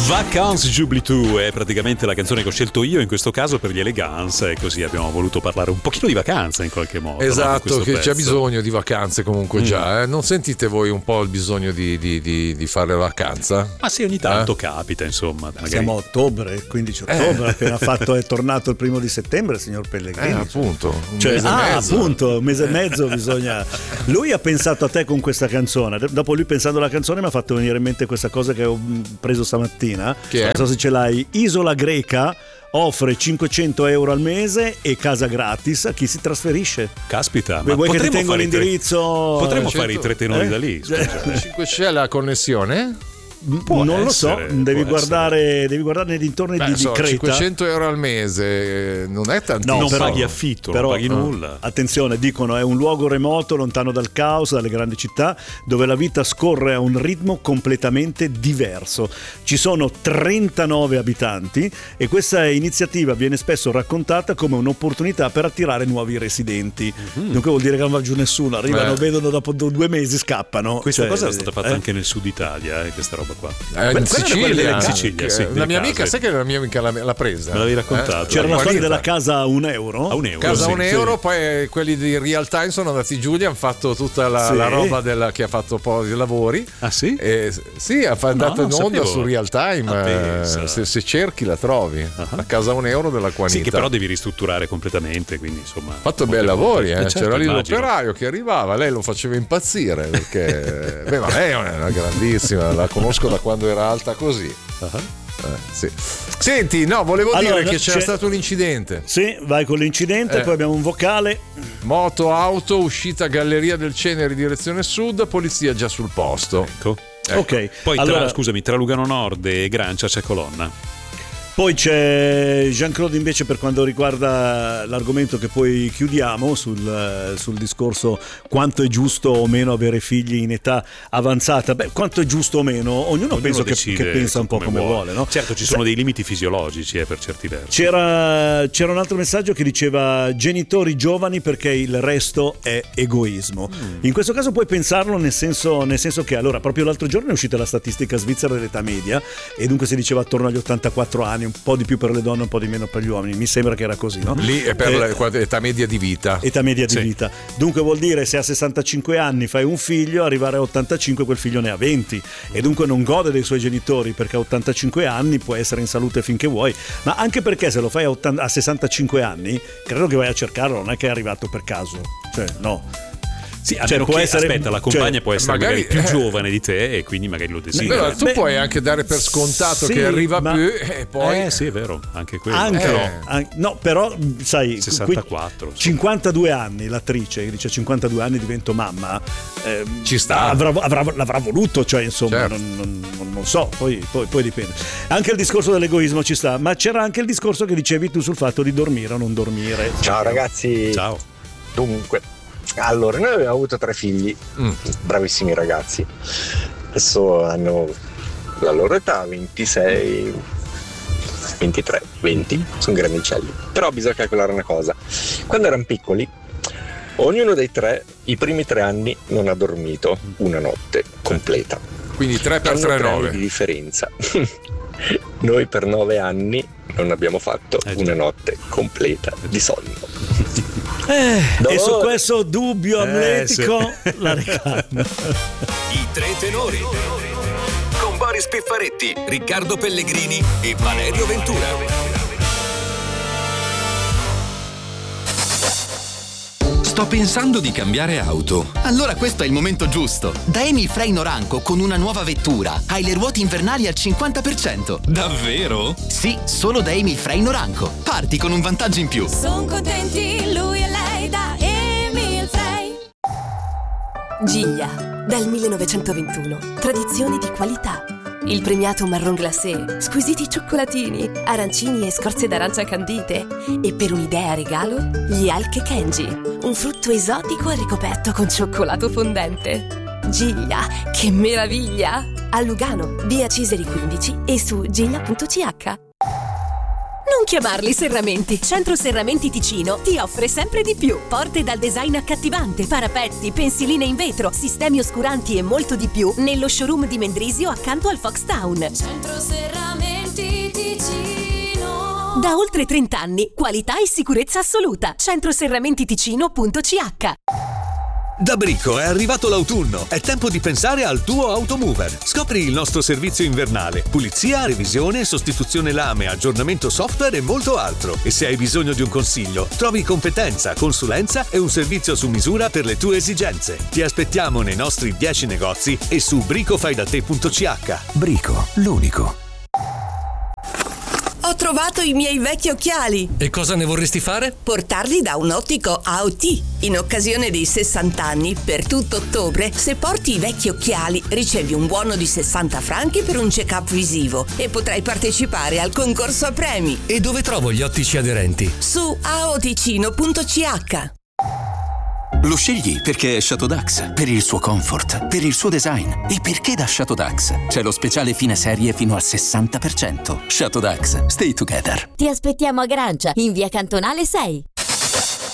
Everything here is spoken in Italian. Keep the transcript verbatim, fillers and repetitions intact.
Vacances j'oublie tout è praticamente la canzone che ho scelto io in questo caso per gli Elegance, e così abbiamo voluto parlare un pochino di vacanza in qualche modo. Esatto, no? che pezzo. c'è bisogno di vacanze comunque mm. già, eh? Non sentite voi un po' il bisogno di, di, di, di fare vacanza? Ma sì, ogni tanto eh? capita, insomma. Magari... Siamo a ottobre, quindici ottobre, eh. appena fatto, è tornato il primo di settembre, signor Pellegrini. Eh, appunto. Un cioè, mese ah, e mezzo. appunto, un mese e mezzo bisogna. Lui ha pensato a te con questa canzone. Dopo lui pensando alla canzone mi ha fatto venire in mente questa cosa che ho preso stamattina. Che non è? so se ce l'hai. Isola Greca offre cinquecento euro al mese e casa gratis a chi si trasferisce. Caspita, Beh, ma vuoi che ti tengo fare l'indirizzo? Tre... Potremmo cento... fare i tre tenori eh? da lì. cinque c'è la connessione? Può non essere, lo so, devi può guardare, essere. devi guardare nei dintorni Beh, di, di so, Creta. cinquecento euro al mese non è tantissimo. non però- paghi affitto, però, non paghi eh, nulla. Attenzione, dicono è un luogo remoto, lontano dal caos, dalle grandi città, dove la vita scorre a un ritmo completamente diverso. Ci sono trentanove abitanti e questa iniziativa viene spesso raccontata come un'opportunità per attirare nuovi residenti. Mm-hmm. Dunque vuol dire che non va giù nessuno, arrivano, Eh. vedono dopo due mesi, scappano. Questa Cioè, cosa è stata fatta eh? anche nel sud Italia, eh, questa roba qua. Eh, in Quella era quella Sicilia, delle- in Sicilia, sì, una delle mia case. amica, sai che la mia amica l'ha, l'ha presa? Me l'avevi raccontato. C'era La una storia qualità. della casa a un euro. A un euro. Casa sì. un euro, poi quelli di Real Time sono andati giù, gli hanno fatto tutta la, Sì. la roba della, che ha fatto poi i lavori. Ah sì? E, sì, è andata non in onda sapevo. su Real Time. Ah, eh, pensa. se, se cerchi la trovi. Uh-huh. La casa un euro della qualità. Sì, che però devi ristrutturare completamente, quindi insomma. Ha fatto molte bei volte- lavori, eh. certo, C'era lì immagino. l'operaio che arrivava, lei lo faceva impazzire perché beh, ma lei è una grandissima, la conosco da quando era alta così. Uh-huh. Eh, sì. Senti, no, volevo Allora, dire che c'era c'è- stato un incidente. Sì, vai con l'incidente, Eh. poi abbiamo un vocale. Moto, auto, uscita Galleria del Ceneri, direzione sud, polizia già sul posto. Ecco. Ecco. Ok, Poi allora, tra, scusami, tra Lugano Nord e Grancia c'è colonna. poi c'è Jean-Claude invece per quanto riguarda l'argomento che poi chiudiamo sul, sul discorso quanto è giusto o meno avere figli in età avanzata. Beh, quanto è giusto o meno, ognuno, Ognuno penso che, decide che pensa un po' come vuole, no? Certo, ci sono dei limiti fisiologici eh, per certi versi. C'era, c'era un altro messaggio che diceva genitori giovani perché il resto è egoismo. Mm. In questo caso puoi pensarlo nel senso, nel senso che allora proprio l'altro giorno è uscita la statistica svizzera dell'età media e dunque si diceva attorno agli ottantaquattro anni, un po' di più per le donne, un po' di meno per gli uomini. Mi sembra che era così, no? Lì è per Eh, l'età media di vita. età media di Sì. vita. Dunque vuol dire se a sessantacinque anni fai un figlio, arrivare a ottantacinque quel figlio ne ha venti e dunque non gode dei suoi genitori perché a ottantacinque anni può essere in salute finché vuoi, ma anche perché se lo fai a, ottanta a sessantacinque anni credo che vai a cercarlo, non è che è arrivato per caso, cioè no. Sì, a Cioè, meno può che, essere- aspetta, la compagna cioè, può essere magari- magari, più eh. giovane di te e quindi magari lo desidera. Però tu Beh, puoi anche dare per scontato sì, che arriva ma- più e poi Eh sì, è vero, anche quello. Anche, Però, Eh. an- no, però sai, sessantaquattro, qui- cinquantadue anni l'attrice che dice cinquantadue anni divento mamma, ehm, Ci sta. avrà, avrà, l'avrà voluto, cioè insomma Certo. non, non- non- non so, poi, poi, poi dipende. Anche il discorso dell'egoismo ci sta, ma c'era anche il discorso che dicevi tu sul fatto di dormire o non dormire. Ciao ragazzi. ciao. Dunque, allora noi abbiamo avuto tre figli, Mm. bravissimi ragazzi. Adesso hanno la loro età, ventisei, ventitré, venti, sono grandicelli. Però bisogna calcolare una cosa. Quando erano piccoli, ognuno dei tre, i primi tre anni, non ha dormito una notte completa. quindi tre per Hanno tre tre anni di nove. differenza. Noi per nove anni non abbiamo fatto Eh, già. una notte completa di sonno. Eh, No. e su questo dubbio Eh, amletico la reclamo. I tre tenori. Con Boris Piffaretti, Riccardo Pellegrini e Valerio Ventura. Sto pensando di cambiare auto. Allora questo è il momento giusto. Da Emil Frey Noranco con una nuova vettura hai le ruote invernali al cinquanta per cento. Davvero? Sì, solo da Emil Frey Noranco. Parti con un vantaggio in più. Son contenti lui e lei da Emil Frey. Giglia, dal millenovecentoventuno. Tradizioni di qualità. Il premiato marron glacé, squisiti cioccolatini, arancini e scorze d'arancia candite. E per un'idea regalo, gli Alche Kenji, un frutto esotico e ricoperto con cioccolato fondente. Giglia, che meraviglia! A Lugano, via Ciseri quindici e su giglia punto c h. Non chiamarli serramenti. Centro Serramenti Ticino ti offre sempre di più. Porte dal design accattivante, parapetti, pensiline in vetro, sistemi oscuranti e molto di più nello showroom di Mendrisio accanto al Fox Town. Centro Serramenti Ticino. Da oltre trenta anni, qualità e sicurezza assoluta. centroserramentiticino punto c h. Da Brico è arrivato l'autunno, è tempo di pensare al tuo automover. Scopri il nostro servizio invernale, pulizia, revisione, sostituzione lame, aggiornamento software e molto altro. E se hai bisogno di un consiglio, trovi competenza, consulenza e un servizio su misura per le tue esigenze. Ti aspettiamo nei nostri dieci negozi e su bricofaidatte punto c h. Brico, l'unico. Ho trovato i miei vecchi occhiali. E cosa ne vorresti fare? Portarli da un ottico A O T. In occasione dei sessanta anni, per tutto ottobre, se porti i vecchi occhiali, ricevi un buono di sessanta franchi per un check-up visivo e potrai partecipare al concorso a premi. E dove trovo gli ottici aderenti? Su aoticino punto c h. Lo scegli perché è Chateau Dax, per il suo comfort, per il suo design e perché da Chateau Dax c'è lo speciale fine serie fino al sessanta per cento. Chateau Dax, stay together. Ti aspettiamo a Grancia, in via Cantonale sei.